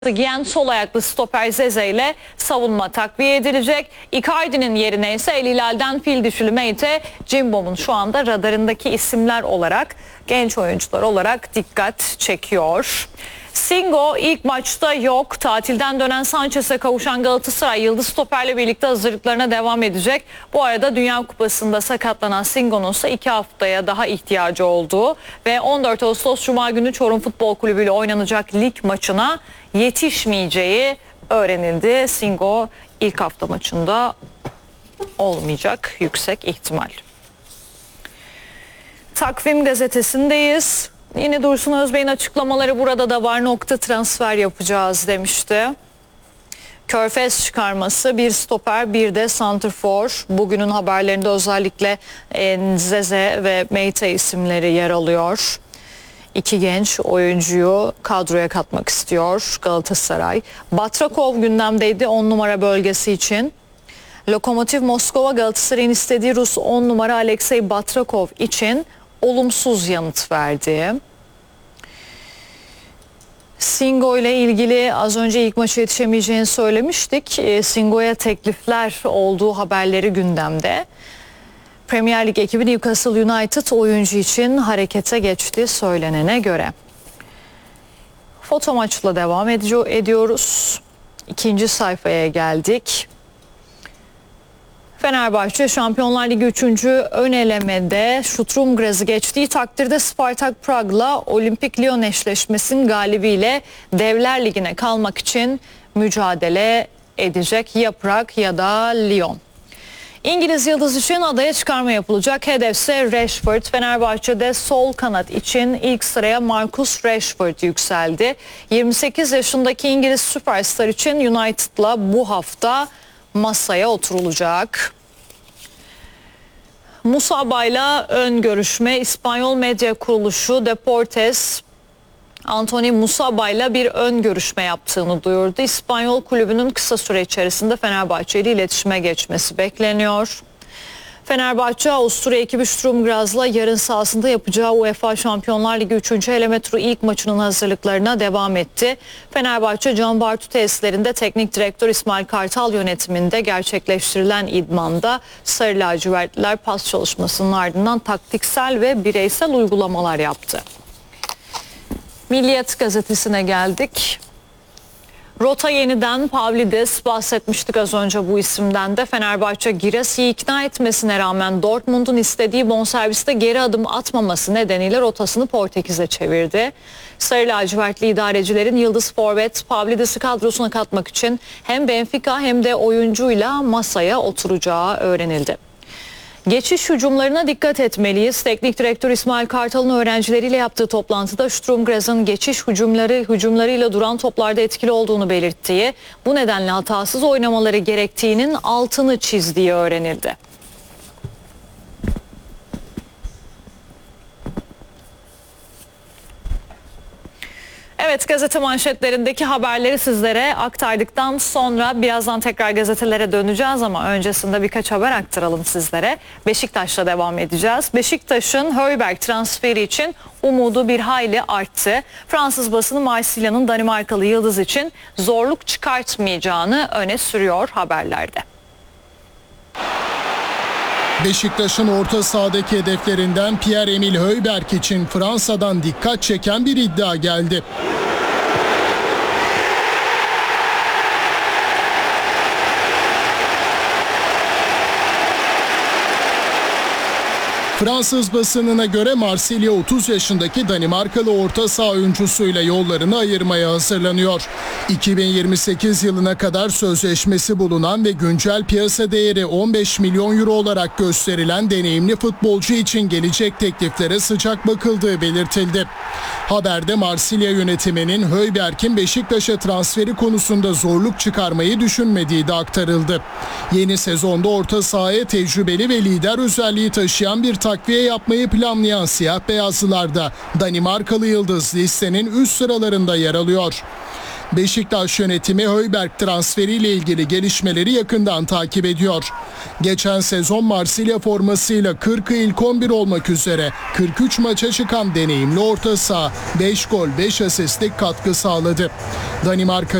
giyen sol ayaklı stoper Zeze ile savunma takviye edilecek. Icardi'nin yerine ise El Hilal'den fil dişili Meite, Cimbom'un şu anda radarındaki isimler olarak, genç oyuncular olarak dikkat çekiyor. Singo ilk maçta yok. Tatilden dönen Sanchez'e kavuşan Galatasaray yıldız stoperle birlikte hazırlıklarına devam edecek. Bu arada Dünya Kupası'nda sakatlanan Singo'nun ise 2 haftaya daha ihtiyacı olduğu ve 14 Ağustos Cuma günü Çorum Futbol Kulübü ile oynanacak lig maçına yetişmeyeceği öğrenildi. Singo ilk hafta maçında olmayacak yüksek ihtimal. Takvim gazetesindeyiz. Yine Dursun Özbey'in açıklamaları burada da var. Nokta transfer yapacağız demişti. Körfez çıkarması, bir stoper bir de santrfor. Bugünün haberlerinde özellikle Zeze ve Meite isimleri yer alıyor. İki genç oyuncuyu kadroya katmak istiyor Galatasaray. Batrakov gündemdeydi 10 numara bölgesi için. Lokomotiv Moskova Galatasaray'ın istediği Rus 10 numara Alexey Batrakov için olumsuz yanıt verdi. Singo ile ilgili az önce ilk maça yetişemeyeceğini söylemiştik. Singo'ya teklifler olduğu haberleri gündemde. Premier Lig ekibi Newcastle United oyuncu için harekete geçti söylenene göre. Foto maçla devam ediyoruz. İkinci sayfaya geldik. Fenerbahçe Şampiyonlar Ligi 3. ön elemede Sturm Graz'ı geçtiği takdirde Spartak Prag'la Olimpik Lyon eşleşmesinin galibiyle Devler Ligi'ne kalmak için mücadele edecek ya Prag ya da Lyon. İngiliz yıldız için adaya çıkarma yapılacak. Hedefse Rashford. Fenerbahçe'de sol kanat için ilk sıraya Marcus Rashford yükseldi. 28 yaşındaki İngiliz süperstar için United'la bu hafta masaya oturulacak. Musaba'yla ön görüşme. İspanyol medya kuruluşu Deportes, Anthony Musaba'yla bir ön görüşme yaptığını duyurdu. İspanyol kulübünün kısa süre içerisinde Fenerbahçe ile iletişime geçmesi bekleniyor. Fenerbahçe Avusturya ekibi Sturm Graz'la yarın sahasında yapacağı UEFA Şampiyonlar Ligi 3. eleme turu ilk maçının hazırlıklarına devam etti. Fenerbahçe Can Bartu tesislerinde teknik direktör İsmail Kartal yönetiminde gerçekleştirilen idmanda Sarı Lacivertliler pas çalışmasının ardından taktiksel ve bireysel uygulamalar yaptı. Milliyet gazetesine geldik. Rota yeniden Pavlidis, bahsetmiştik az önce bu isimden de. Fenerbahçe Girassi ikna etmesine rağmen Dortmund'un istediği bonserviste geri adım atmaması nedeniyle rotasını Portekiz'e çevirdi. Sarı lacivertli idarecilerin yıldız forvet Pavlidis'i kadrosuna katmak için hem Benfica hem de oyuncuyla masaya oturacağı öğrenildi. Geçiş hücumlarına dikkat etmeliyiz. Teknik direktör İsmail Kartal'ın öğrencileriyle yaptığı toplantıda Sturm Graz'ın geçiş hücumlarıyla duran toplarda etkili olduğunu belirttiği, bu nedenle hatasız oynamaları gerektiğinin altını çizdiği öğrenildi. Evet, gazete manşetlerindeki haberleri sizlere aktardıktan sonra birazdan tekrar gazetelere döneceğiz ama öncesinde birkaç haber aktaralım sizlere. Beşiktaş'la devam edeceğiz. Beşiktaş'ın Højbjerg transferi için umudu bir hayli arttı. Fransız basını Marsilya'nın Danimarkalı yıldız için zorluk çıkartmayacağını öne sürüyor haberlerde. Beşiktaş'ın orta sahadaki hedeflerinden Pierre-Emile Højbjerg için Fransa'dan dikkat çeken bir iddia geldi. Fransız basınına göre Marsilya 30 yaşındaki Danimarkalı orta saha oyuncusuyla yollarını ayırmaya hazırlanıyor. 2028 yılına kadar sözleşmesi bulunan ve güncel piyasa değeri 15 milyon euro olarak gösterilen deneyimli futbolcu için gelecek tekliflere sıcak bakıldığı belirtildi. Haberde Marsilya yönetiminin Højbjerg'in Beşiktaş'a transferi konusunda zorluk çıkarmayı düşünmediği de aktarıldı. Yeni sezonda orta sahaya tecrübeli ve lider özelliği taşıyan bir takviye yapmayı planlayan siyah beyazlılarda Danimarkalı yıldız listenin üst sıralarında yer alıyor. Beşiktaş yönetimi Højbjerg transferiyle ilgili gelişmeleri yakından takip ediyor. Geçen sezon Marsilya formasıyla 40'ı ilk 11 olmak üzere 43 maça çıkan deneyimli orta saha 5 gol 5 asistlik katkı sağladı. Danimarka